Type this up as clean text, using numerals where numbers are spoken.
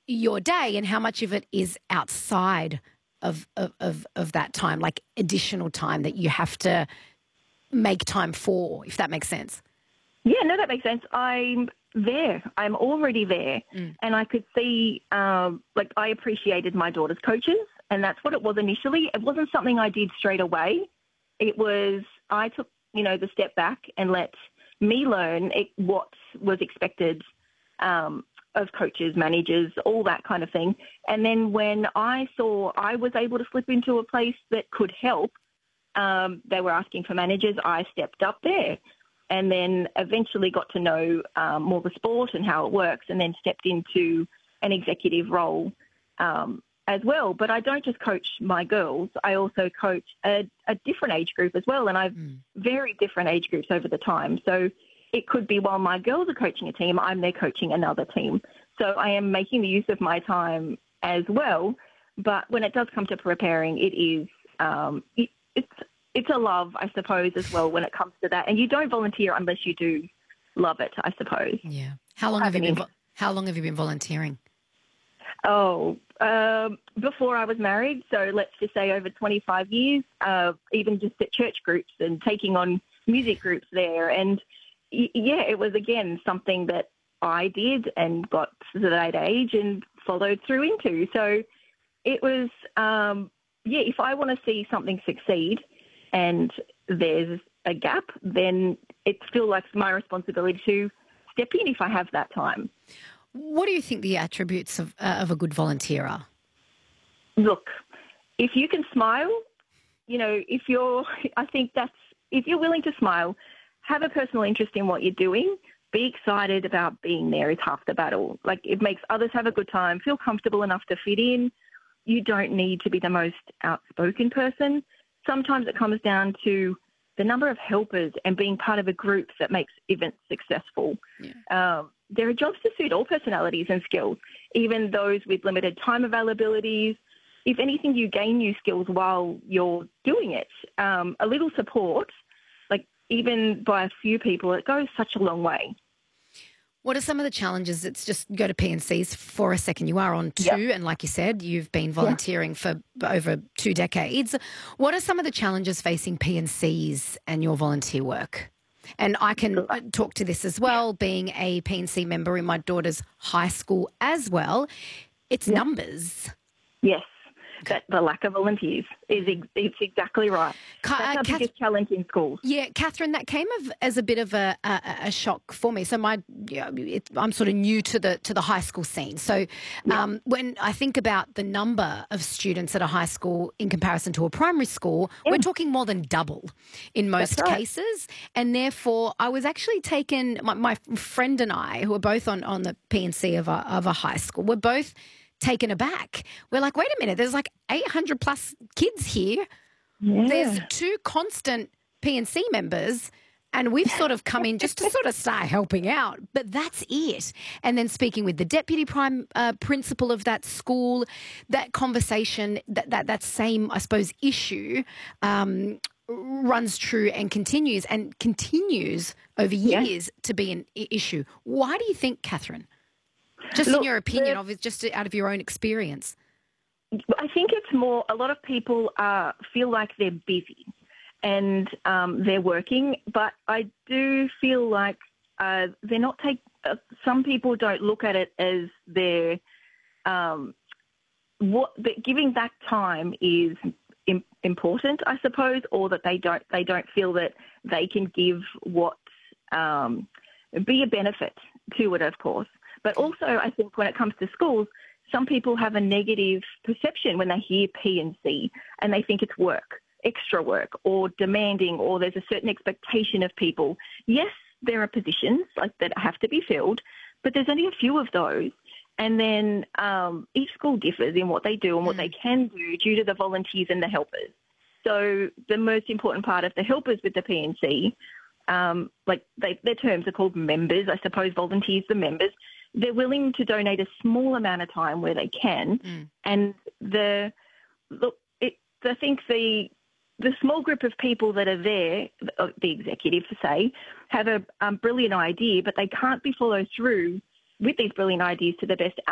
your day and how much of it is outside of that time, like additional time that you have to make time for, if that makes sense. Yeah, no, that makes sense. I'm there. I'm already there. And I could see, I appreciated my daughter's coaches, and that's what it was initially. It wasn't something I did straight away. It was, I took, the step back and let me learn what was expected of coaches, managers, all that kind of thing. And then when I saw I was able to slip into a place that could help, they were asking for managers, I stepped up there. And then eventually got to know more the sport and how it works, and then stepped into an executive role as well. But I don't just coach my girls. I also coach a different age group as well, and I've very different age groups over the time. So it could be while my girls are coaching a team, I'm there coaching another team. So I am making the use of my time as well. But when it does come to preparing, it is it's a love, I suppose, as well when it comes to that. And you don't volunteer unless you do love it, I suppose. Yeah. How long have you been volunteering? Oh, before I was married, so let's just say over 25 years, even just at church groups and taking on music groups there. And, yeah, it was, again, something that I did and got to that age and followed through into. So it was, if I want to see something succeed, and there's a gap, then it feels like my responsibility to step in if I have that time. What do you think the attributes of a good volunteer are? Look, if you can smile, if you're willing to smile, have a personal interest in what you're doing, be excited about being there is half the battle. Like, it makes others have a good time, feel comfortable enough to fit in. You don't need to be the most outspoken person. Sometimes it comes down to the number of helpers and being part of a group that makes events successful. Yeah. There are jobs to suit all personalities and skills, even those with limited time availabilities. If anything, you gain new skills while you're doing it. A little support, like even by a few people, it goes such a long way. What are some of the challenges? Let's just go to P&Cs for a second. You are on 2, and like you said, you've been volunteering for over 2 decades. What are some of the challenges facing P&Cs and your volunteer work? And I can talk to this as well, being a P&C member in my daughter's high school as well. It's numbers. Yes. That the lack of volunteers it's exactly right. That's our biggest challenge in schools. Yeah, Catherine, that came as a bit of a shock for me. So I'm sort of new to the high school scene. So when I think about the number of students at a high school in comparison to a primary school, we're talking more than double in most cases. And therefore, I was actually taken. My friend and I, who are both on the P&C of a high school, we're both taken aback. We're like, wait a minute, there's like 800 plus kids here. Yeah. There's 2 constant P&C members, and we've sort of come in just to sort of start helping out. But that's it. And then speaking with the deputy principal of that school, that conversation, that same, I suppose, issue runs true and continues over years to be an issue. Why do you think, Catherine? Just in your opinion, just out of your own experience. I think it's more, a lot of people feel like they're busy and they're working, but I do feel like they're not some people don't look at it as their, giving that time is important, I suppose, or that they don't feel that they can give be a benefit to it, of course. But also, I think when it comes to schools, some people have a negative perception when they hear P&C and they think it's work, extra work, or demanding, or there's a certain expectation of people. Yes, there are positions that have to be filled, but there's only a few of those. And then each school differs in what they do and what they can do due to the volunteers and the helpers. So the most important part of the helpers with the P&C, their terms are called members, I suppose, volunteers, the members. They're willing to donate a small amount of time where they can. And I think the small group of people that are there, the executive, say, have a brilliant idea, but they can't be followed through with these brilliant ideas to the best